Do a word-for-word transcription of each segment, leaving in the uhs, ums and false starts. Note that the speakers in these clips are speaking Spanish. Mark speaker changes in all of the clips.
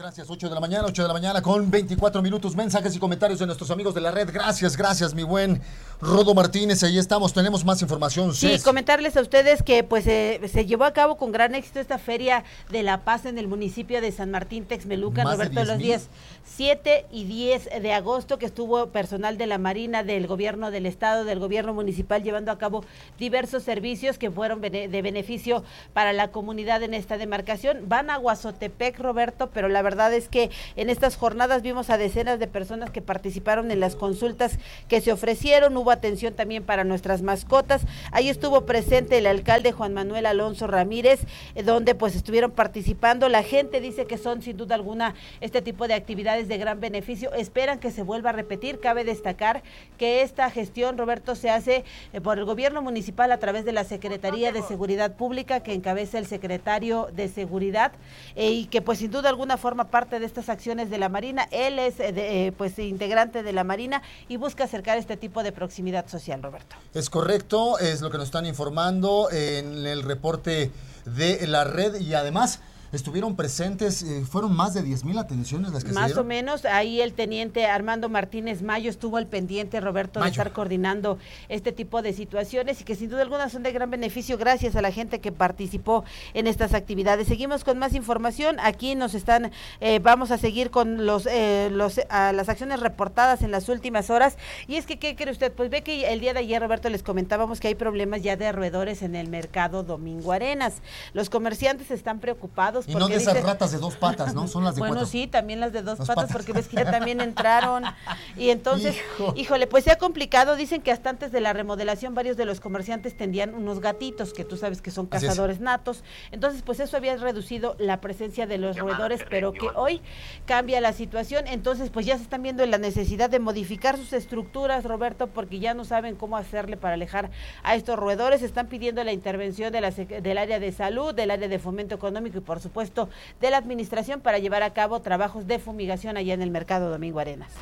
Speaker 1: Gracias, ocho de la mañana, ocho de la mañana con veinticuatro minutos, mensajes y comentarios de nuestros amigos de la red. Gracias, gracias, mi buen Rodo Martínez, ahí estamos, tenemos más información.
Speaker 2: Sí, Cés. Comentarles a ustedes que pues eh, se llevó a cabo con gran éxito esta Feria de la Paz en el municipio de San Martín Texmelucan, Roberto, los días siete y diez de agosto, que estuvo personal de la Marina, del gobierno del estado, del gobierno municipal, llevando a cabo diversos servicios que fueron bene de beneficio para la comunidad en esta demarcación. Van a Guazotepec, Roberto, pero la verdad es que en estas jornadas vimos a decenas de personas que participaron en las consultas que se ofrecieron. Hubo atención también para nuestras mascotas. Ahí estuvo presente el alcalde Juan Manuel Alonso Ramírez, eh, donde pues estuvieron participando. La gente dice que son sin duda alguna este tipo de actividades de gran beneficio. Esperan que se vuelva a repetir. Cabe destacar que esta gestión, Roberto, se hace eh, por el gobierno municipal a través de la Secretaría de Seguridad Pública, que encabeza el secretario de Seguridad, eh, y que pues sin duda alguna forma parte de estas acciones de la Marina. Él es eh, de, eh, pues integrante de la Marina y busca acercar este tipo de proximidad social, Roberto.
Speaker 1: Es correcto, es lo que nos están informando en el reporte de la red, y además estuvieron presentes, eh, fueron más de diez mil atenciones las que
Speaker 2: más
Speaker 1: se dieron.
Speaker 2: o menos. Ahí el teniente Armando Martínez Mayo estuvo al pendiente, Roberto, Mayo. de estar coordinando este tipo de situaciones, y que sin duda alguna son de gran beneficio gracias a la gente que participó en estas actividades. Seguimos con más información. Aquí nos están, eh, vamos a seguir con los, eh, los a las acciones reportadas en las últimas horas, y es que, ¿qué cree usted? Pues ve que el día de ayer, Roberto, les comentábamos que hay problemas ya de roedores en el mercado Domingo Arenas. Los comerciantes están preocupados.
Speaker 1: Y no de esas dice... ratas de dos patas, ¿no? Son las de
Speaker 2: bueno,
Speaker 1: cuatro.
Speaker 2: sí, también las de dos, dos patas, patas, porque ves que ya también entraron. Y entonces, Hijo. híjole, pues se ha complicado. Dicen que hasta antes de la remodelación varios de los comerciantes tendían unos gatitos, que tú sabes que son cazadores natos. Entonces, pues eso había reducido la presencia de los roedores, pero que hoy cambia la situación. Entonces, pues ya se están viendo la necesidad de modificar sus estructuras, Roberto, porque ya no saben cómo hacerle para alejar a estos roedores. Están pidiendo la intervención de la, del área de salud, del área de fomento económico y, por supuesto, de la administración para llevar a cabo trabajos de fumigación allá en el mercado Domingo Arenas.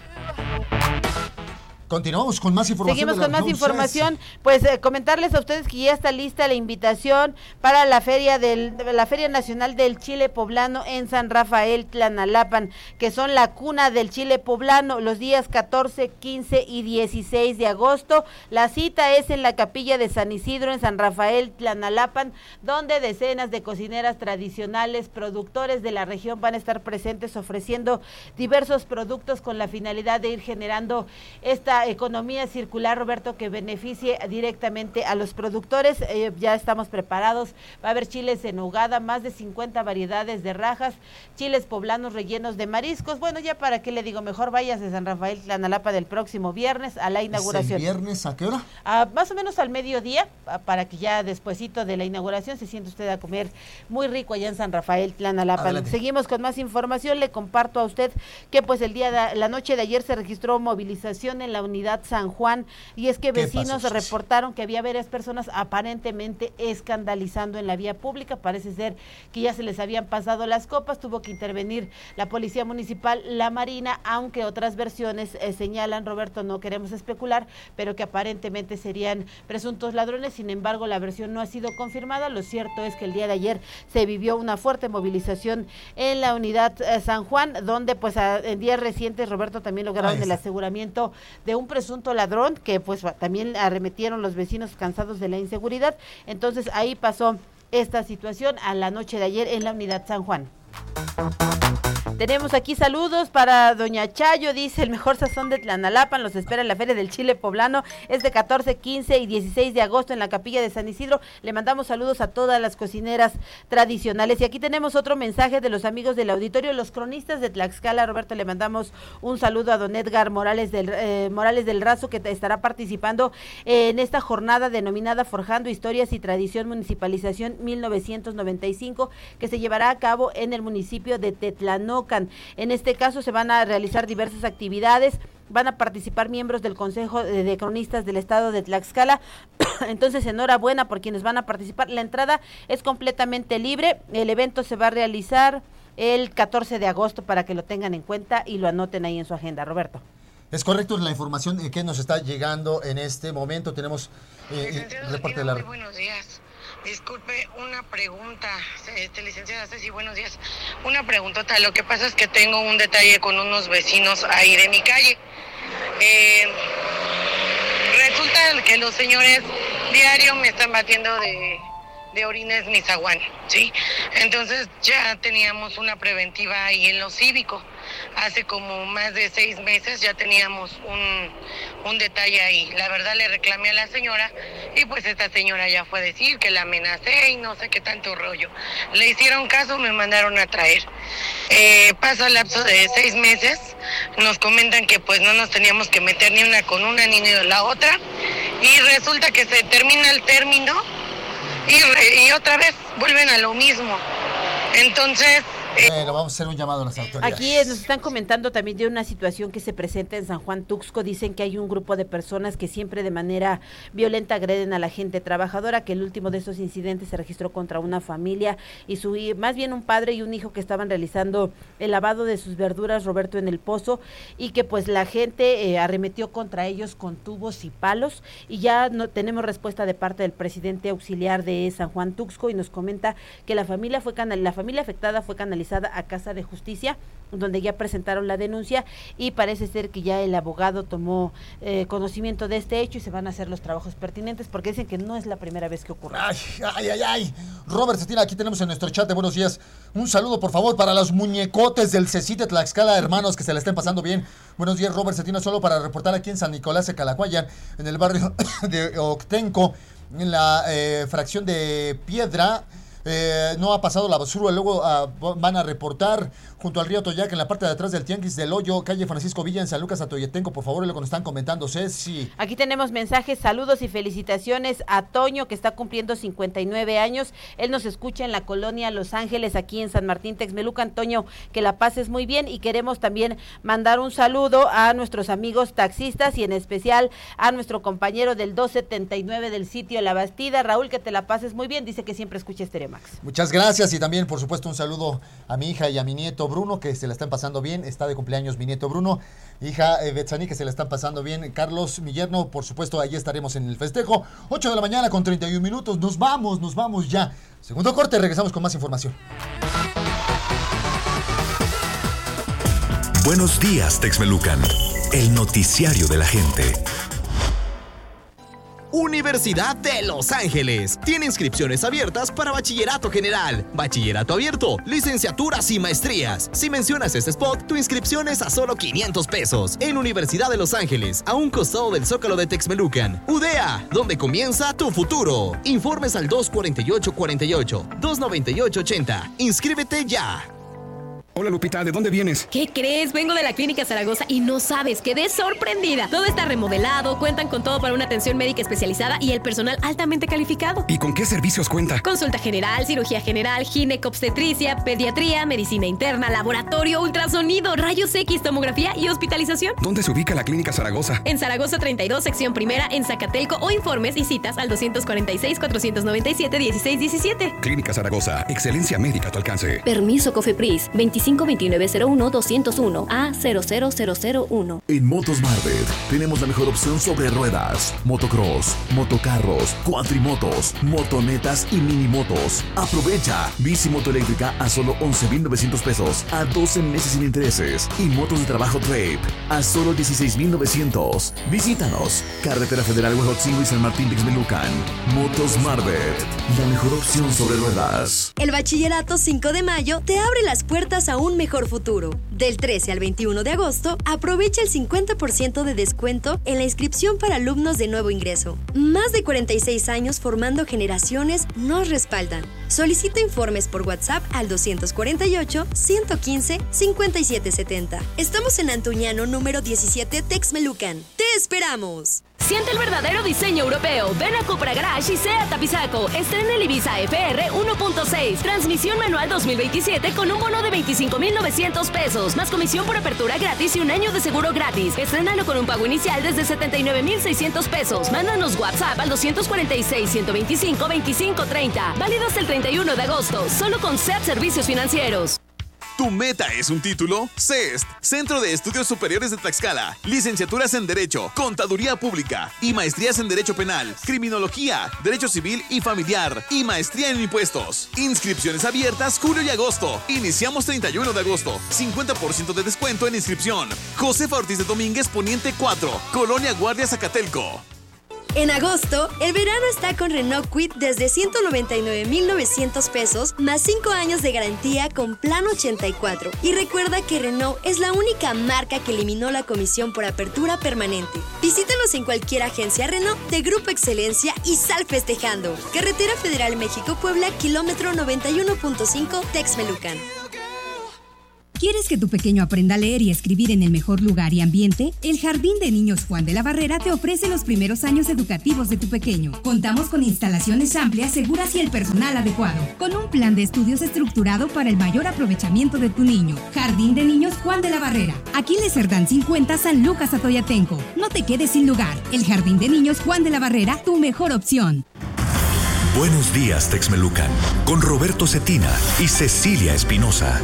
Speaker 1: Continuamos con más información.
Speaker 2: Seguimos con más News información. Pues eh, comentarles a ustedes que ya está lista la invitación para la feria del la Feria Nacional del Chile Poblano en San Rafael Tlanalapan, que son la cuna del chile poblano, los días catorce, quince y dieciséis de agosto. La cita es en la Capilla de San Isidro en San Rafael Tlanalapan, donde decenas de cocineras tradicionales, productores de la región van a estar presentes ofreciendo diversos productos con la finalidad de ir generando esta economía circular, Roberto, que beneficie directamente a los productores. Eh, ya estamos preparados. Va a haber chiles en nogada, más de cincuenta variedades de rajas, chiles poblanos rellenos de mariscos. Bueno, ya para qué le digo, mejor vayas de San Rafael Tlanalapa del próximo viernes a la inauguración.
Speaker 1: ¿El viernes a qué hora?
Speaker 2: Ah, más o menos al mediodía, para que ya despuesito de la inauguración se siente usted a comer muy rico allá en San Rafael Tlanalapa. Seguimos con más información. Le comparto a usted que pues el día de la noche de ayer se registró movilización en la unidad San Juan, y es que vecinos reportaron que había varias personas aparentemente escandalizando en la vía pública. Parece ser que ya se les habían pasado las copas. Tuvo que intervenir la policía municipal, la Marina, aunque otras versiones eh, señalan, Roberto, no queremos especular, pero que aparentemente serían presuntos ladrones. Sin embargo, la versión no ha sido confirmada. Lo cierto es que el día de ayer se vivió una fuerte movilización en la unidad eh, San Juan, donde pues a, en días recientes, Roberto, también lograron el aseguramiento de un presunto ladrón que pues también arremetieron los vecinos cansados de la inseguridad. Entonces ahí pasó esta situación a la noche de ayer en la unidad San Juan. Tenemos aquí saludos para doña Chayo, dice: el mejor sazón de Tlanalapan los espera en la Feria del Chile Poblano, es de catorce, quince y dieciséis de agosto en la Capilla de San Isidro. Le mandamos saludos a todas las cocineras tradicionales. Y aquí tenemos otro mensaje de los amigos del auditorio, los cronistas de Tlaxcala. Roberto, le mandamos un saludo a don Edgar Morales del, eh, Morales del Razo, que estará participando eh, en esta jornada denominada Forjando Historias y Tradición Municipalización mil novecientos noventa y cinco, que se llevará a cabo en el municipio de Tetlanocan. En este caso se van a realizar diversas actividades, van a participar miembros del Consejo de Cronistas del Estado de Tlaxcala. Entonces, enhorabuena por quienes van a participar. La entrada es completamente libre. El evento se va a realizar el catorce de agosto para que lo tengan en cuenta y lo anoten ahí en su agenda, Roberto.
Speaker 1: Es correcto la información que nos está llegando en este momento. Tenemos eh, el reporte de la...
Speaker 3: Muy buenos días. Disculpe, una pregunta, este, licenciada Ceci, buenos días. Una preguntota, lo que pasa es que tengo un detalle con unos vecinos ahí de mi calle. Eh, resulta que los señores diario me están batiendo de, de orines mi zaguán, ¿sí? Entonces ya teníamos una preventiva ahí en lo cívico. Hace como más de seis meses ya teníamos un, un detalle ahí. La verdad le reclamé a la señora y pues esta señora ya fue a decir que la amenacé y no sé qué tanto rollo. Le hicieron caso, me mandaron a traer. Eh, pasa el lapso de seis meses, nos comentan que pues no nos teníamos que meter ni una con una ni de la otra y resulta que se termina el término y, re, y otra vez vuelven a lo mismo. Entonces...
Speaker 1: Bueno, vamos a hacer un llamado a las autoridades.
Speaker 2: Aquí nos están comentando también de una situación que se presenta en San Juan Tuxco. Dicen que hay un grupo de personas que siempre de manera violenta agreden a la gente trabajadora, que el último de esos incidentes se registró contra una familia y su más bien un padre y un hijo que estaban realizando el lavado de sus verduras, Roberto, en el pozo, y que pues la gente eh, arremetió contra ellos con tubos y palos, y ya no tenemos respuesta de parte del presidente auxiliar de San Juan Tuxco y nos comenta que la familia fue canal, la familia afectada fue canalizada a Casa de Justicia, donde ya presentaron la denuncia y parece ser que ya el abogado tomó eh, conocimiento de este hecho y se van a hacer los trabajos pertinentes porque dicen que no es la primera vez que ocurre.
Speaker 1: Ay, ay, ay, ay. Robert Cetina, aquí tenemos en nuestro chat de buenos días un saludo, por favor, para los muñecotes del Cecite Tlaxcala, hermanos, que se la estén pasando bien. Buenos días, Robert Cetina, solo para reportar aquí en San Nicolás de Calahuayan, en el barrio de Octenco, en la eh, fracción de Piedra. Eh, no ha pasado la basura, luego uh, van a reportar junto al río Toyac, en la parte de atrás del Tianguis del Hoyo, calle Francisco Villa, en San Lucas Atoyetenco, por favor, lo que nos están comentando, Ceci.
Speaker 2: Aquí tenemos mensajes, saludos y felicitaciones a Toño, que está cumpliendo cincuenta y nueve años, él nos escucha en la colonia Los Ángeles, aquí en San Martín Texmelucan. Toño, que la pases muy bien, y queremos también mandar un saludo a nuestros amigos taxistas y en especial a nuestro compañero del dos setenta y nueve del sitio La Bastida, Raúl, que te la pases muy bien, dice que siempre escucha Estelemax.
Speaker 1: Muchas gracias, y también por supuesto un saludo a mi hija y a mi nieto Bruno, que se la están pasando bien. Está de cumpleaños mi nieto Bruno, hija eh, Betsani, que se la están pasando bien. Carlos, mi yerno, por supuesto, ahí estaremos en el festejo. ocho de la mañana con treinta y un minutos, nos vamos, nos vamos ya. Segundo corte, regresamos con más información.
Speaker 4: Buenos días, Texmelucan, el noticiario de la gente.
Speaker 5: Universidad de Los Ángeles tiene inscripciones abiertas para bachillerato general, bachillerato abierto, licenciaturas y maestrías. Si mencionas este spot, tu inscripción es a solo quinientos pesos. En Universidad de Los Ángeles, a un costado del Zócalo de Texmelucan. U D A, donde comienza tu futuro. Informes al dos cuarenta y ocho cuarenta y ocho, dos noventa y ocho ochenta. Inscríbete ya.
Speaker 6: Hola Lupita, ¿de dónde vienes?
Speaker 7: ¿Qué crees? Vengo de la Clínica Zaragoza y no sabes, quedé sorprendida. Todo está remodelado, cuentan con todo para una atención médica especializada y el personal altamente calificado.
Speaker 6: ¿Y con qué servicios cuenta?
Speaker 7: Consulta general, cirugía general, ginecobstetricia, pediatría, medicina interna, laboratorio, ultrasonido, rayos X, tomografía y hospitalización.
Speaker 6: ¿Dónde se ubica la Clínica Zaragoza?
Speaker 7: En Zaragoza treinta y dos, sección primera, en Zacatelco, o informes y citas al dos cuarenta y seis, cuatrocientos noventa y siete, dieciséis diecisiete.
Speaker 6: Clínica Zaragoza, excelencia médica a tu alcance.
Speaker 8: Permiso COFEPRIS, veinticinco veintinueve cero uno doscientos uno A cero cero cero cero uno.
Speaker 4: En Motos Marbet tenemos la mejor opción sobre ruedas: motocross, motocarros, cuatrimotos, motonetas y minimotos. Aprovecha bici moto eléctrica a solo once mil novecientos pesos a doce meses sin intereses, y motos de trabajo Drape a solo dieciséis mil novecientos. Visítanos, Carretera Federal Huejotzingo y San Martín Texmelucan. Motos Marbet, la mejor opción sobre ruedas.
Speaker 9: El Bachillerato cinco de mayo te abre las puertas a un mejor futuro. Del trece al veintiuno de agosto, aprovecha el cincuenta por ciento de descuento en la inscripción para alumnos de nuevo ingreso. Más de cuarenta y seis años formando generaciones nos respaldan. Solicita informes por WhatsApp al dos cuarenta y ocho, ciento quince, cincuenta y siete setenta. Estamos en Antuñano número diecisiete, Texmelucan. ¡Te esperamos!
Speaker 7: Siente el verdadero diseño europeo. Ven a Cupra Garage y SEAT Apizaco. Estrena el Ibiza F R uno punto seis. Transmisión manual dos mil veintisiete con un bono de veinticinco mil novecientos pesos. Más comisión por apertura gratis y un año de seguro gratis. Estrénalo con un pago inicial desde setenta y nueve mil seiscientos pesos. Mándanos WhatsApp al dos cuarenta y seis, ciento veinticinco, veinticinco treinta. Válido hasta el treinta y uno de agosto. Solo con SEAT Servicios Financieros.
Speaker 5: ¿Tu meta es un título? C E S T, Centro de Estudios Superiores de Tlaxcala. Licenciaturas en Derecho, Contaduría Pública y maestrías en Derecho Penal, Criminología, Derecho Civil y Familiar y maestría en Impuestos. Inscripciones abiertas julio y agosto. Iniciamos treinta y uno de agosto. cincuenta por ciento de descuento en inscripción. Josefa Ortiz de Domínguez, Poniente cuatro, Colonia Guardia, Zacatelco.
Speaker 9: En agosto, el verano está con Renault Kwid desde ciento noventa y nueve mil novecientos pesos, más cinco años de garantía con plan ochenta y cuatro. Y recuerda que Renault es la única marca que eliminó la comisión por apertura permanente. Visítanos en cualquier agencia Renault de Grupo Excelencia y sal festejando. Carretera Federal México-Puebla, kilómetro noventa y uno punto cinco, Texmelucan.
Speaker 10: ¿Quieres que tu pequeño aprenda a leer y escribir en el mejor lugar y ambiente? El Jardín de Niños Juan de la Barrera te ofrece los primeros años educativos de tu pequeño. Contamos con instalaciones amplias, seguras y el personal adecuado, con un plan de estudios estructurado para el mayor aprovechamiento de tu niño. Jardín de Niños Juan de la Barrera, Aquiles Cerdán cincuenta, San Lucas Atoyatenco. No te quedes sin lugar. El Jardín de Niños Juan de la Barrera, tu mejor opción.
Speaker 11: Buenos días, Texmelucan, con Roberto Cetina y Cecilia Espinosa.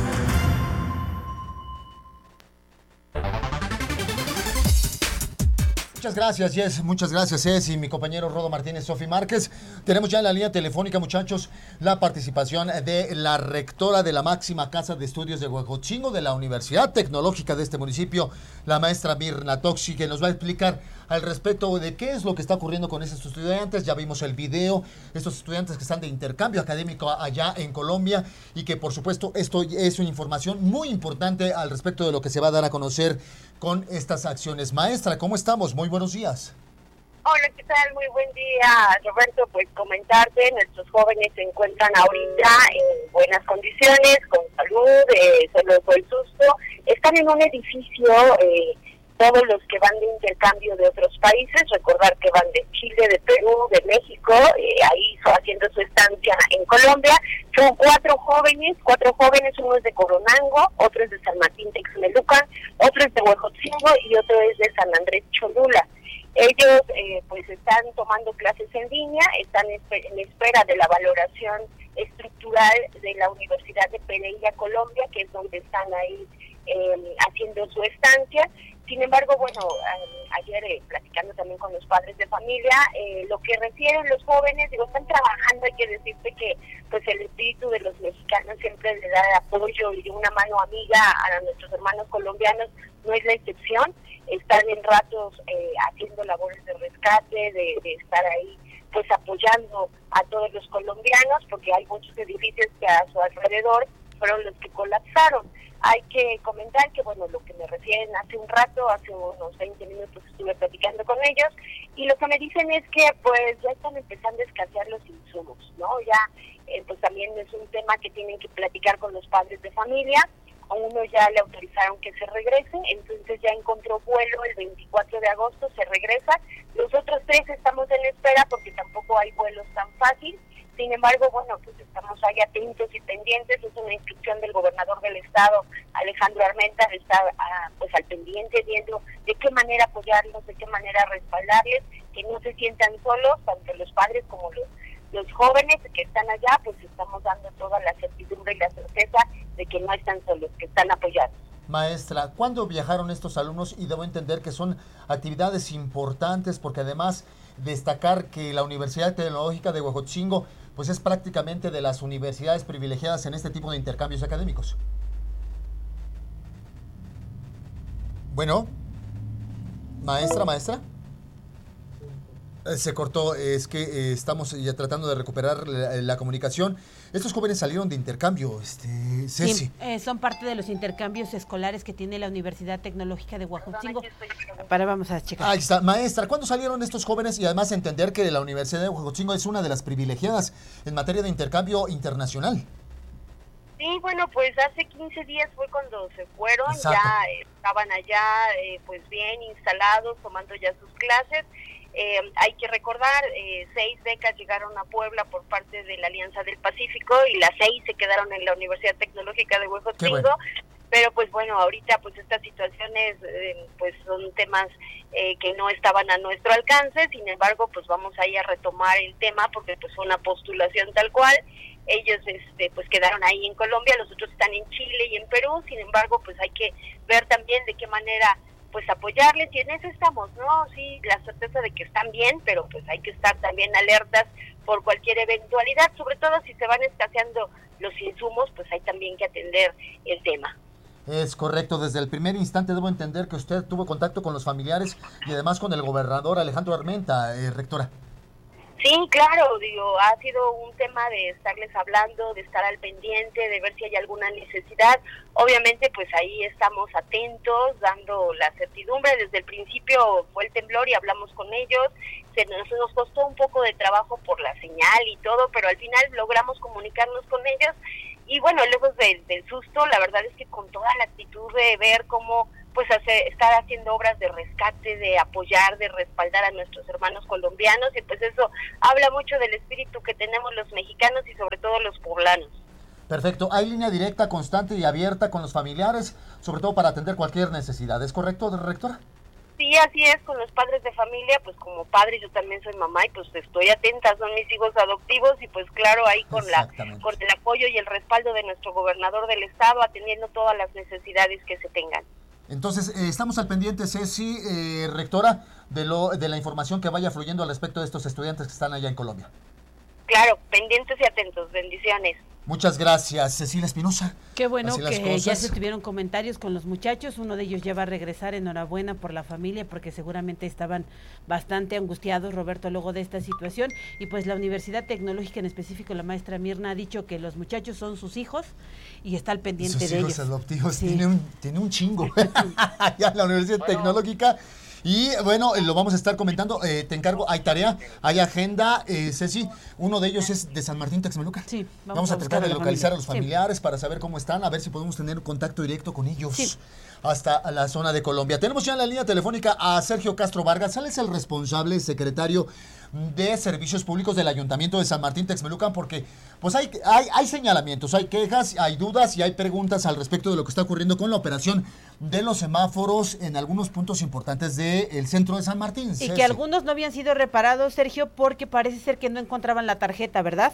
Speaker 1: Muchas gracias, Jess. Muchas gracias, Jess, y mi compañero Rodo Martínez, Sofi Márquez. Tenemos ya en la línea telefónica, muchachos, la participación de la rectora de la máxima casa de estudios de Huejotzingo, de la Universidad Tecnológica de este municipio, la maestra Mirna Toxi, que nos va a explicar al respecto de qué es lo que está ocurriendo con estos estudiantes. Ya vimos el video, estos estudiantes que están de intercambio académico allá en Colombia, y que por supuesto esto es una información muy importante al respecto de lo que se va a dar a conocer con estas acciones. Maestra, ¿cómo estamos? Muy buenos días.
Speaker 12: Hola, ¿qué tal? Muy buen día, Roberto. Pues comentarte, nuestros jóvenes se encuentran ahorita en buenas condiciones, con salud, eh, solo fue el susto. Están en un edificio, eh, todos los que van de intercambio de otros países, recordar que van de Chile, de Perú, de México, eh, ahí haciendo su estancia en Colombia. Son cuatro jóvenes, cuatro jóvenes, uno es de Coronango, otro es de San Martín Texmelucan, otro es de Huejotzingo y otro es de San Andrés Cholula. Ellos eh, pues están tomando clases en línea, están en espera de la valoración estructural de la Universidad de Pereira, Colombia, que es donde están ahí eh, haciendo su estancia. Sin embargo, bueno, a, ayer eh, platicando también con los padres de familia, eh, lo que refieren los jóvenes, digo, están trabajando, hay que decirte que pues el espíritu de los mexicanos siempre le da apoyo y una mano amiga a nuestros hermanos colombianos, no es la excepción. Están en ratos eh, haciendo labores de rescate, de, de estar ahí pues apoyando a todos los colombianos, porque hay muchos edificios que a su alrededor fueron los que colapsaron. Hay que comentar que, bueno, lo que me refieren hace un rato, hace unos veinte minutos estuve platicando con ellos, y lo que me dicen es que, pues, ya están empezando a escasear los insumos, ¿no? Ya, eh, pues, también es un tema que tienen que platicar con los padres de familia. A uno ya le autorizaron que se regrese, entonces ya encontró vuelo el veinticuatro de agosto, se regresa. Los otros tres estamos en espera porque tampoco hay vuelos tan fácil. Sin embargo, bueno, pues estamos ahí atentos y pendientes. Es una instrucción del gobernador del estado, Alejandro Armenta, de estar ah, pues al pendiente, viendo de qué manera apoyarlos, de qué manera respaldarles, que no se sientan solos, tanto los padres como los, los jóvenes que están allá, pues estamos dando toda la certidumbre y la certeza de que no están solos, que están apoyados.
Speaker 1: Maestra, ¿cuándo viajaron estos alumnos? Y debo entender que son actividades importantes, porque además destacar que la Universidad Tecnológica de Huejotzingo pues es prácticamente de las universidades privilegiadas en este tipo de intercambios académicos. Bueno, maestra, maestra. Se cortó, es que eh, estamos ya tratando de recuperar la, la comunicación. Estos jóvenes salieron de intercambio, este, Ceci.
Speaker 2: Sí, eh, son parte de los intercambios escolares que tiene la Universidad Tecnológica de Huejotzingo. Para, vamos a checar.
Speaker 1: Ahí está. Maestra, ¿cuándo salieron estos jóvenes? Y además entender que la Universidad de Huejotzingo es una de las privilegiadas en materia de intercambio internacional.
Speaker 12: Sí, bueno, pues hace quince días fue cuando se fueron. Exacto. Ya eh, estaban allá eh, pues bien instalados, tomando ya sus clases. Eh, hay que recordar, eh, seis becas llegaron a Puebla por parte de la Alianza del Pacífico y las seis se quedaron en la Universidad Tecnológica de Huejotzingo. Bueno. Pero pues bueno, ahorita pues estas situaciones eh, pues son temas eh, que no estaban a nuestro alcance. Sin embargo, pues vamos ahí a retomar el tema porque pues fue una postulación tal cual. ellos este pues quedaron ahí en Colombia, los otros están en Chile y en Perú. Sin embargo, pues hay que ver también de qué manera pues apoyarles, y en eso estamos, ¿no? Sí, la certeza de que están bien, pero pues hay que estar también alertas por cualquier eventualidad, sobre todo si se van escaseando los insumos, pues hay también que atender el tema.
Speaker 1: Es correcto, desde el primer instante debo entender que usted tuvo contacto con los familiares y además con el gobernador Alejandro Armenta, eh, rectora.
Speaker 12: Sí, claro, digo, ha sido un tema de estarles hablando, de estar al pendiente, de ver si hay alguna necesidad. Obviamente, pues ahí estamos atentos, dando la certidumbre. Desde el principio fue el temblor y hablamos con ellos. Se nos, nos costó un poco de trabajo por la señal y todo, pero al final logramos comunicarnos con ellos. Y bueno, lejos del, del susto, la verdad es que con toda la actitud de ver cómo pues hace, estar haciendo obras de rescate, de apoyar, de respaldar a nuestros hermanos colombianos, y pues eso habla mucho del espíritu que tenemos los mexicanos y sobre todo los poblanos.
Speaker 1: Perfecto, hay línea directa, constante y abierta con los familiares, sobre todo para atender cualquier necesidad, ¿es correcto, rectora?
Speaker 12: Sí, así es, con los padres de familia, pues como padre yo también soy mamá y pues estoy atenta, son mis hijos adoptivos y pues claro, ahí con la con el apoyo y el respaldo de nuestro gobernador del estado, atendiendo todas las necesidades que se tengan.
Speaker 1: Entonces, eh, estamos al pendiente, Ceci, eh, rectora, de lo de la información que vaya fluyendo al respecto de estos estudiantes que están allá en Colombia.
Speaker 12: Claro, pendientes y atentos, bendiciones.
Speaker 1: Muchas gracias, Cecilia Espinosa.
Speaker 2: Qué bueno que ya se tuvieron comentarios con los muchachos, uno de ellos ya va a regresar, enhorabuena por la familia, porque seguramente estaban bastante angustiados, Roberto, luego de esta situación, y pues la Universidad Tecnológica, en específico la maestra Mirna, ha dicho que los muchachos son sus hijos y está al pendiente
Speaker 1: sus
Speaker 2: de
Speaker 1: hijos
Speaker 2: ellos.
Speaker 1: Adoptivos,
Speaker 2: sí.
Speaker 1: tiene, un, tiene un chingo, ya en la Universidad bueno. Tecnológica. Y bueno, lo vamos a estar comentando, eh, te encargo, hay tarea, hay agenda, eh, Ceci, uno de ellos es de San Martín, Texmelucan.
Speaker 2: Sí,
Speaker 1: vamos, vamos a, a tratar de localizar
Speaker 2: familia.
Speaker 1: a los familiares sí. para saber cómo están, a ver si podemos tener contacto directo con ellos
Speaker 2: sí.
Speaker 1: hasta la zona de Colombia. Tenemos ya en la línea telefónica a Sergio Castro Vargas, él es el responsable, secretario de Servicios Públicos del Ayuntamiento de San Martín, Texmelucan, porque pues hay, hay, hay señalamientos, hay quejas, hay dudas y hay preguntas al respecto de lo que está ocurriendo con la operación de los semáforos en algunos puntos importantes del centro de San Martín.
Speaker 2: Y
Speaker 1: Ceci.
Speaker 2: que algunos no habían sido reparados, Sergio, porque parece ser que no encontraban la tarjeta, ¿verdad?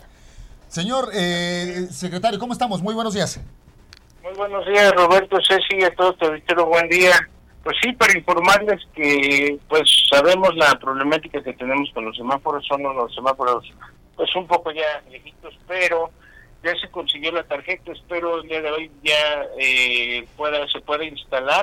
Speaker 1: Señor eh, secretario, ¿cómo estamos? Muy buenos días.
Speaker 13: Muy buenos días, Roberto, Ceci, a todos, te buen día. Pues sí, para informarles que pues sabemos la problemática que tenemos con los semáforos, son unos semáforos pues un poco ya viejitos, pero ya se consiguió la tarjeta, espero el día de hoy ya eh, pueda se pueda instalar.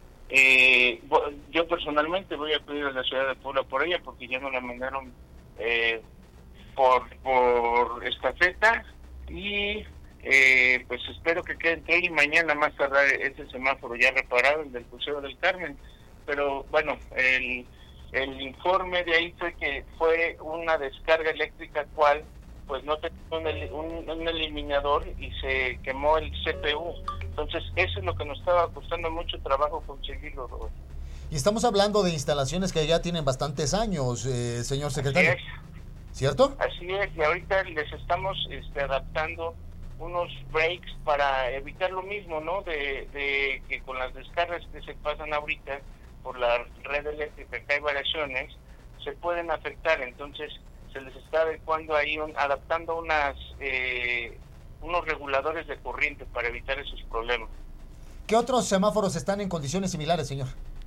Speaker 13: Eh, yo personalmente voy a acudir a la ciudad de Puebla por ella porque ya no la mandaron eh, por, por estafeta y eh, pues espero que quede entre hoy y mañana más tardar ese semáforo ya reparado, el del Crucero del Carmen. Pero bueno, el, el informe de ahí fue que fue una descarga eléctrica cual pues no tenía un, un, un eliminador y se quemó el C P U. Entonces eso es lo que nos estaba costando mucho trabajo conseguirlo, Roberto.
Speaker 1: Y estamos hablando de instalaciones que ya tienen bastantes años, eh, señor secretario.
Speaker 13: Así es.
Speaker 1: ¿Cierto?
Speaker 13: Así es, y ahorita les estamos este, adaptando unos breaks para evitar lo mismo, ¿no? De, de que con las descargas que se pasan ahorita por la red eléctrica, que hay variaciones, se pueden afectar. Entonces se les está adecuando ahí, un, adaptando unas eh, unos reguladores de corriente para evitar esos problemas.
Speaker 1: ¿Qué otros semáforos están en condiciones similares, señor?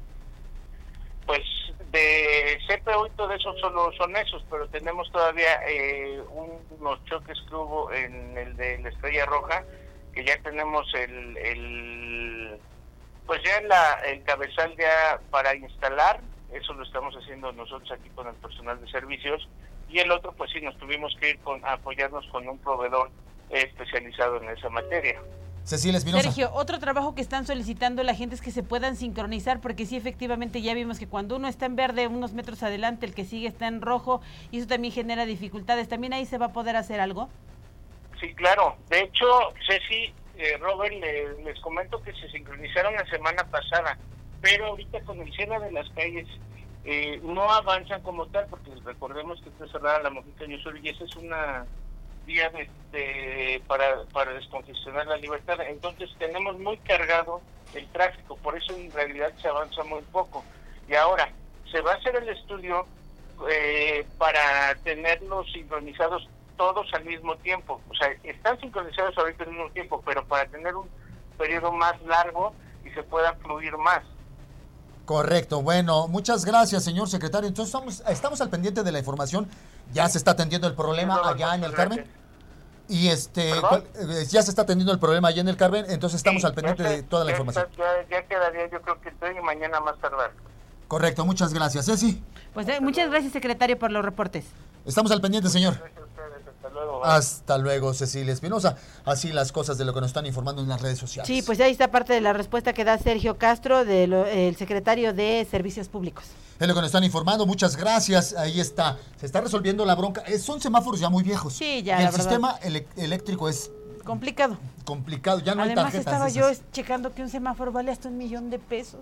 Speaker 13: Pues de C P U y todo eso solo son esos, pero tenemos todavía eh, unos choques que hubo en el de la Estrella Roja, que ya tenemos el, el pues ya la, el cabezal ya para instalar, eso lo estamos haciendo nosotros aquí con el personal de servicios, y el otro pues sí nos tuvimos que ir con a apoyarnos con un proveedor eh, especializado en esa materia.
Speaker 1: Cecilia Espinosa.
Speaker 2: Sergio, otro trabajo que están solicitando la gente es que se puedan sincronizar, porque sí, efectivamente, ya vimos que cuando uno está en verde, unos metros adelante, el que sigue está en rojo, y eso también genera dificultades. ¿También ahí se va a poder hacer algo?
Speaker 13: Sí, claro. De hecho, Ceci, eh, Robert, le, les comento que se sincronizaron la semana pasada, pero ahorita con el cierre de las calles eh, no avanzan como tal, porque recordemos que está cerrada la Mojica y Sur, y esa es una vía de, de, para, para descongestionar la Libertad. Entonces tenemos muy cargado el tráfico, por eso en realidad se avanza muy poco. Y ahora, se va a hacer el estudio eh, para tenerlos sincronizados todos al mismo tiempo. O sea, están sincronizados ahorita al mismo tiempo, pero para tener un periodo más largo y se pueda fluir más.
Speaker 1: Correcto, bueno, muchas gracias, señor secretario. Entonces estamos, estamos al pendiente de la información. Ya se está atendiendo el problema
Speaker 13: Sí,
Speaker 1: allá en el
Speaker 13: gracias.
Speaker 1: Carmen. Y este,
Speaker 13: ¿Perdón?
Speaker 1: eh, ya se está atendiendo el problema allá en el Carmen, entonces estamos
Speaker 13: Sí,
Speaker 1: al pendiente
Speaker 13: ya
Speaker 1: de
Speaker 13: está-
Speaker 1: toda la
Speaker 13: ya
Speaker 1: información.
Speaker 13: está- ya, ya quedaría, yo creo que hoy y mañana más tardar.
Speaker 1: Correcto, muchas gracias, Ceci.
Speaker 2: Pues eh, muchas gracias, secretario, por los reportes.
Speaker 1: Estamos al pendiente, señor.
Speaker 13: Gracias a ustedes, hasta luego.
Speaker 1: Hasta luego, Cecilia Espinosa. Así las cosas de lo que nos están informando en las redes sociales.
Speaker 2: Sí, pues ahí está parte de la respuesta que da Sergio Castro, de lo- el secretario de Servicios Públicos.
Speaker 1: Es lo que nos están informando, muchas gracias. Ahí está, se está resolviendo la bronca. Eh, son semáforos ya muy viejos.
Speaker 2: Sí, ya,
Speaker 1: El
Speaker 2: la verdad.
Speaker 1: sistema ele- eléctrico es
Speaker 2: Complicado.
Speaker 1: complicado, ya no
Speaker 2: Además
Speaker 1: hay tarjetas.
Speaker 2: estaba
Speaker 1: de
Speaker 2: yo
Speaker 1: esas.
Speaker 2: checando que un semáforo vale hasta un millón de pesos.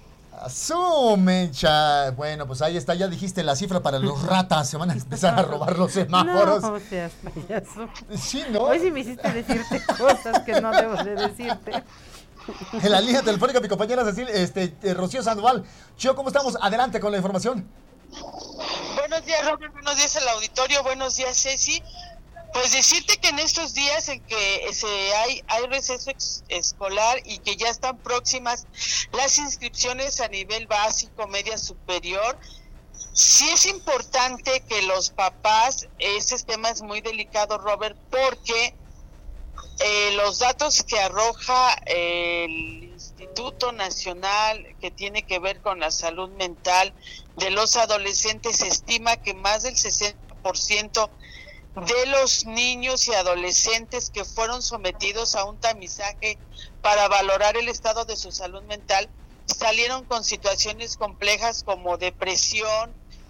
Speaker 1: Asumecha. Bueno, pues ahí está, ya dijiste la cifra para los ratas. Se van a empezar a robar los semáforos.
Speaker 2: No seas payaso.
Speaker 1: Sí, ¿no?
Speaker 2: Hoy sí me hiciste decirte cosas que no debo de decirte.
Speaker 1: En la línea telefónica, mi compañera Cecilia, este, eh, Rocío Sandoval. Chio, ¿cómo estamos? Adelante con la información.
Speaker 14: Buenos días, Robert. Buenos días al auditorio. Buenos días, Ceci. Pues decirte que en estos días en que se hay, hay receso ex- escolar y que ya están próximas las inscripciones a nivel básico, media superior, sí es importante que los papás, ese tema es muy delicado, Robert, porque eh, los datos que arroja el Instituto Nacional que tiene que ver con la salud mental de los adolescentes estima que más del sesenta por ciento de los niños y adolescentes que fueron sometidos a un tamizaje para valorar el estado de su salud mental salieron con situaciones complejas como depresión,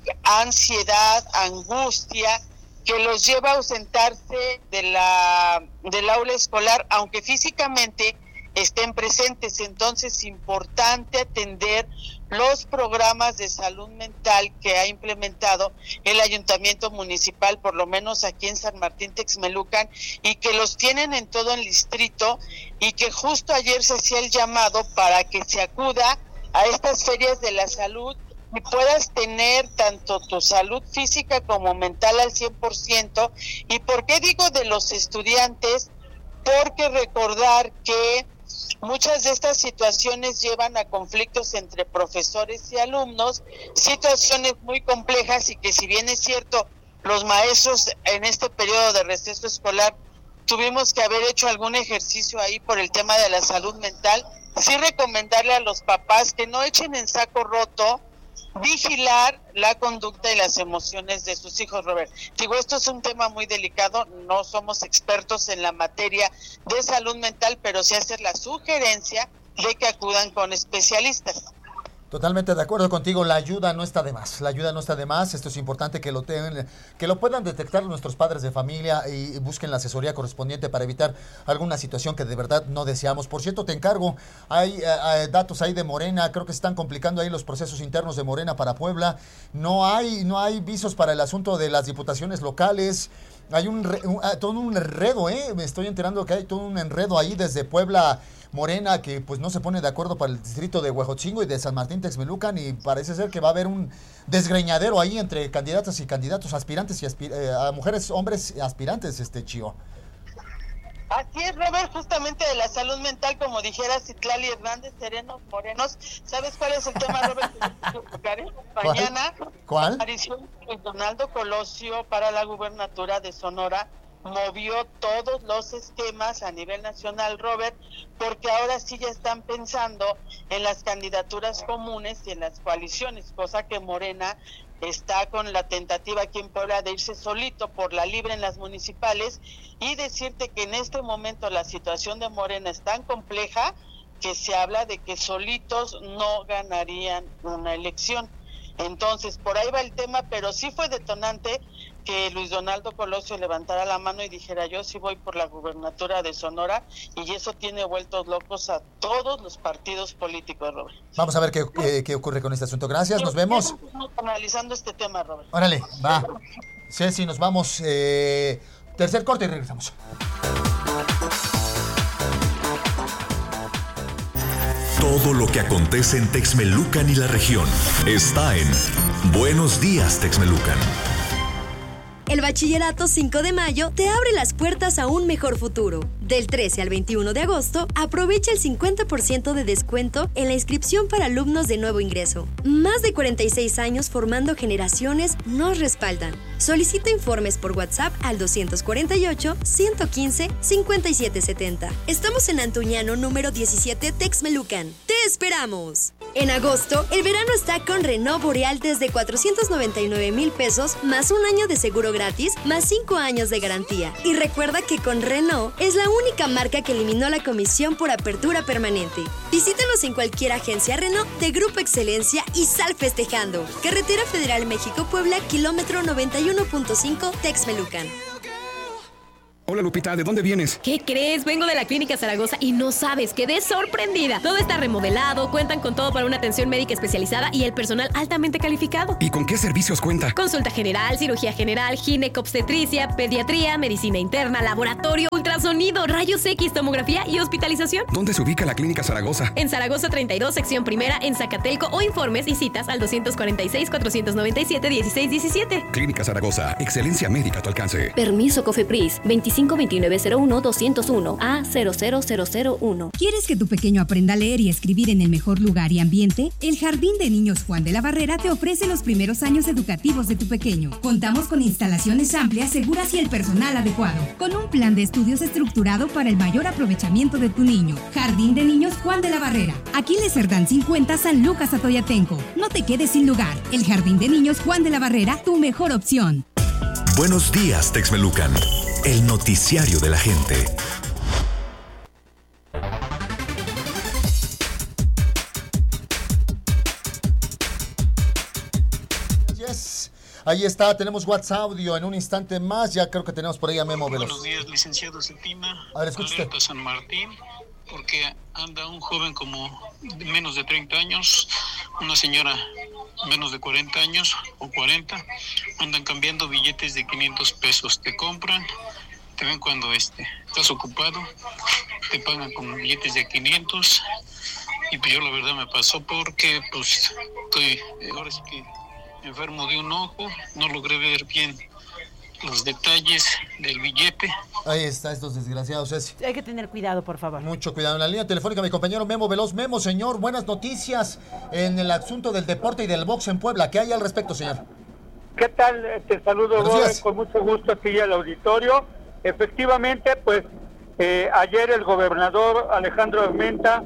Speaker 14: ansiedad, angustia, que los lleva a ausentarse de la del aula escolar, aunque físicamente estén presentes. Entonces es importante atender los programas de salud mental que ha implementado el Ayuntamiento Municipal, por lo menos aquí en San Martín Texmelucan, y que los tienen en todo el distrito, y que justo ayer se hacía el llamado para que se acuda a estas ferias de la salud y puedas tener tanto tu salud física como mental al cien por ciento. ¿Y por qué digo de los estudiantes? Porque recordar que muchas de estas situaciones llevan a conflictos entre profesores y alumnos, situaciones muy complejas, y que si bien es cierto, los maestros en este periodo de receso escolar tuvimos que haber hecho algún ejercicio ahí por el tema de la salud mental, sí recomendarle a los papás que no echen en saco roto, vigilar la conducta y las emociones de sus hijos, Robert. Digo, esto es un tema muy delicado, no somos expertos en la materia de salud mental, pero sí hacer la sugerencia de que acudan con especialistas.
Speaker 1: Totalmente de acuerdo contigo, la ayuda no está de más, la ayuda no está de más, esto es importante que lo tengan, que lo puedan detectar nuestros padres de familia y busquen la asesoría correspondiente para evitar alguna situación que de verdad no deseamos. Por cierto, te encargo, hay eh, datos ahí de Morena, creo que se están complicando ahí los procesos internos de Morena para Puebla, no hay, no hay visos para el asunto de las diputaciones locales. Hay un, un todo un enredo, ¿eh? Me estoy enterando que hay todo un enredo ahí desde Puebla, Morena, que pues no se pone de acuerdo para el distrito de Huejotzingo y de San Martín Texmelucan, y parece ser que va a haber un desgreñadero ahí entre candidatas y candidatos, aspirantes y aspir eh, a mujeres, hombres aspirantes, este Chío.
Speaker 14: Así es, Robert, justamente de la salud mental, como dijera Citlali Hernández, Serenos Morenos. ¿Sabes cuál es el tema, Robert? Mañana,
Speaker 1: ¿Cuál?
Speaker 14: aparición de Donaldo Colosio para la gubernatura de Sonora movió todos los esquemas a nivel nacional, Robert, porque ahora sí ya están pensando en las candidaturas comunes y en las coaliciones, cosa que Morena está con la tentativa aquí en Puebla de irse solito por la libre en las municipales, y decirte que en este momento la situación de Morena es tan compleja que se habla de que solitos no ganarían una elección. Entonces, por ahí va el tema, pero sí fue detonante que Luis Donaldo Colosio levantara la mano y dijera: yo sí voy por la gubernatura de Sonora, y eso tiene vueltos locos a todos los partidos políticos, Robert.
Speaker 1: Vamos a ver qué, qué, qué ocurre con este asunto. Gracias, nos vemos.
Speaker 14: Estamos analizando este tema, Robert.
Speaker 1: Órale, va. Ceci, nos vamos. Eh, tercer corte y regresamos.
Speaker 11: Todo lo que acontece en Texmelucan y la región está en Buenos Días, Texmelucan.
Speaker 9: El Bachillerato cinco de mayo te abre las puertas a un mejor futuro. Del trece al veintiuno de agosto, aprovecha el cincuenta por ciento de descuento en la inscripción para alumnos de nuevo ingreso. Más de cuarenta y seis años formando generaciones nos respaldan. Solicita informes por WhatsApp al doscientos cuarenta y ocho, ciento quince, cincuenta y siete setenta. Estamos en Antuñano número diecisiete, Texmelucan. ¡Te esperamos! En agosto, el verano está con Renault Boreal desde cuatrocientos noventa y nueve mil pesos, más un año de seguro gratis, más cinco años de garantía. Y recuerda que con Renault es la única marca que eliminó la comisión por apertura permanente. Visítanos en cualquier agencia Renault de Grupo Excelencia y sal festejando. Carretera Federal México-Puebla, kilómetro noventa y uno punto cinco, Texmelucan.
Speaker 6: Hola Lupita, ¿de dónde vienes?
Speaker 7: ¿Qué crees? Vengo de la Clínica Zaragoza y no sabes, quedé sorprendida. Todo está remodelado, cuentan con todo para una atención médica especializada y el personal altamente calificado.
Speaker 6: ¿Y con qué servicios cuenta?
Speaker 7: Consulta general, cirugía general, ginecobstetricia, pediatría, medicina interna, laboratorio, ultrasonido, rayos X, tomografía y hospitalización.
Speaker 6: ¿Dónde se ubica la Clínica Zaragoza?
Speaker 7: En Zaragoza treinta y dos, sección primera, en Zacatelco, o informes y citas al doscientos cuarenta y seis, cuatrocientos noventa y siete, dieciséis diecisiete.
Speaker 6: Clínica Zaragoza, excelencia médica a tu alcance.
Speaker 8: Permiso COFEPRIS veinticinco veintinueve cero uno doscientos uno A cero cero cero cero uno.
Speaker 10: ¿Quieres que tu pequeño aprenda a leer y escribir en el mejor lugar y ambiente? El Jardín de Niños Juan de la Barrera te ofrece los primeros años educativos de tu pequeño. Contamos con instalaciones amplias, seguras y el personal adecuado, con un plan de estudios estructurado para el mayor aprovechamiento de tu niño. Jardín de Niños Juan de la Barrera, Aquiles Cerdán cincuenta, San Lucas Atoyatenco. No te quedes sin lugar. El Jardín de Niños Juan de la Barrera, tu mejor opción.
Speaker 11: Buenos días, Texmelucan. El noticiario de la gente.
Speaker 1: Yes. Ahí está, tenemos WhatsApp audio en un instante más. Ya creo que tenemos por ahí a Memo Veloz.
Speaker 15: Buenos días, licenciado Cetina.
Speaker 1: A ver, escuche usted.
Speaker 15: San Martín, porque anda un joven como menos de treinta años, una señora menos de cuarenta años o cuarenta, andan cambiando billetes de quinientos pesos. Te compran, te ven cuando este, estás ocupado, te pagan con billetes de quinientos, y pues yo la verdad me pasó porque pues estoy ahora sí que enfermo de un ojo, no logré ver bien los detalles del billete.
Speaker 1: Ahí está, estos desgraciados. Ceci.
Speaker 2: Hay que tener cuidado, por favor.
Speaker 1: Mucho cuidado. En la línea telefónica mi compañero Memo Veloz. Memo, señor, buenas noticias en el asunto del deporte y del box en Puebla. ¿Qué hay al respecto, señor?
Speaker 16: ¿Qué tal? Te saludo, Robert, con mucho gusto aquí al auditorio. Efectivamente, pues eh, ayer el gobernador Alejandro Armenta,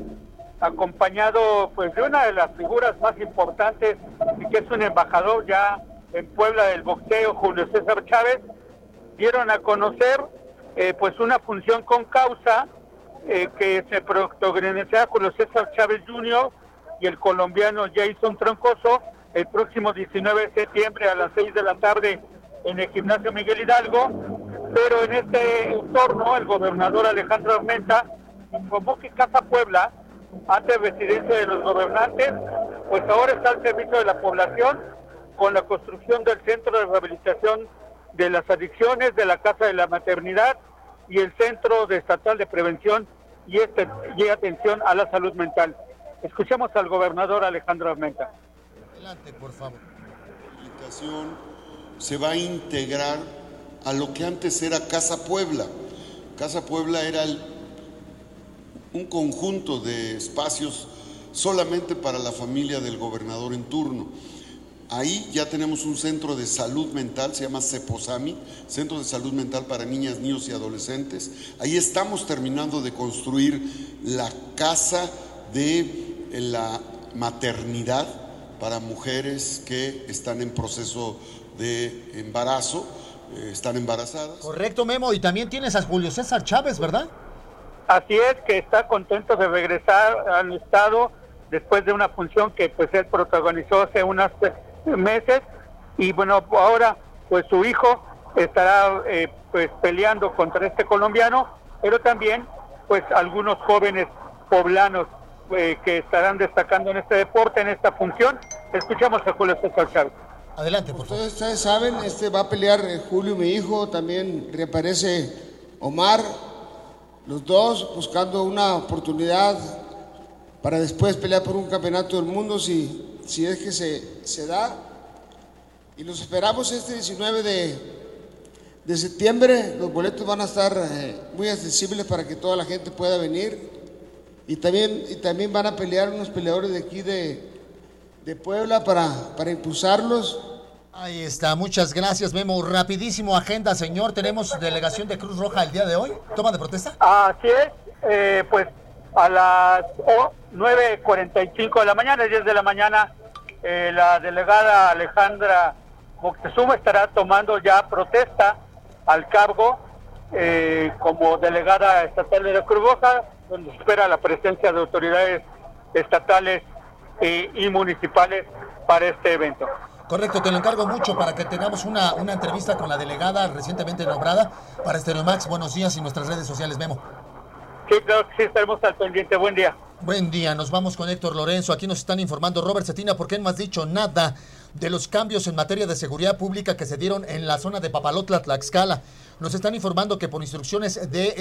Speaker 16: acompañado pues de una de las figuras más importantes y que es un embajador ya en Puebla del boxeo, Julio César Chávez, dieron a conocer eh, pues una función con causa eh, que se protagonizará Julio César Chávez junior y el colombiano Jason Troncoso el próximo diecinueve de septiembre a las seis de la tarde en el Gimnasio Miguel Hidalgo. Pero en este entorno el gobernador Alejandro Armenta informó que Casa Puebla, antes residencia de los gobernantes, pues ahora está al servicio de la población con la construcción del Centro de Rehabilitación de las Adicciones, de la Casa de la Maternidad y el Centro de Estatal de Prevención y, este, y Atención a la Salud Mental. Escuchemos al gobernador Alejandro Armenta.
Speaker 1: Adelante, por favor.
Speaker 17: La rehabilitación se va a integrar a lo que antes era Casa Puebla. Casa Puebla era el, un conjunto de espacios solamente para la familia del gobernador en turno. Ahí ya tenemos un centro de salud mental, se llama CEPOSAMI, Centro de Salud Mental para Niñas, Niños y Adolescentes. Ahí estamos terminando de construir la casa de la maternidad para mujeres que están en proceso de embarazo, eh, están embarazadas.
Speaker 1: Correcto, Memo, y también tienes a Julio César Chávez, ¿verdad?
Speaker 16: Así es, que está contento de regresar al estado después de una función que pues él protagonizó hace unos meses, y bueno, ahora pues su hijo estará eh, pues peleando contra este colombiano, pero también pues algunos jóvenes poblanos eh, que estarán destacando en este deporte, en esta función. Escuchamos a Julio César Chávez.
Speaker 1: Adelante, por favor.
Speaker 18: Ustedes, ustedes saben, este va a pelear eh, Julio, mi hijo, también reaparece Omar, los dos buscando una oportunidad para después pelear por un campeonato del mundo si, si es que se, se da. Y los esperamos este diecinueve de, de septiembre. Los boletos van a estar eh, muy accesibles para que toda la gente pueda venir. Y también, y también van a pelear unos peleadores de aquí de, de Puebla para, para impulsarlos.
Speaker 1: Ahí está, muchas gracias, Memo. Rapidísimo, agenda, señor. Tenemos delegación de Cruz Roja el día de hoy. ¿Toma de protesta?
Speaker 16: Así es, eh, pues a las oh, nueve cuarenta y cinco de la mañana, diez de la mañana, eh, la delegada Alejandra Moctezuma estará tomando ya protesta al cargo eh, como delegada estatal de la Cruz Roja, donde espera la presencia de autoridades estatales y, y municipales para este evento.
Speaker 1: Correcto, te lo encargo mucho para que tengamos una, una entrevista con la delegada recientemente nombrada para Stereomax. Buenos días y nuestras redes sociales, Memo.
Speaker 16: Sí, claro que sí, estaremos al pendiente. Buen día.
Speaker 1: Buen día, nos vamos con Héctor Lorenzo. Aquí nos están informando Robert Cetina, ¿por qué no has dicho nada de los cambios en materia de seguridad pública que se dieron en la zona de Papalotla, Tlaxcala? Nos están informando que por instrucciones de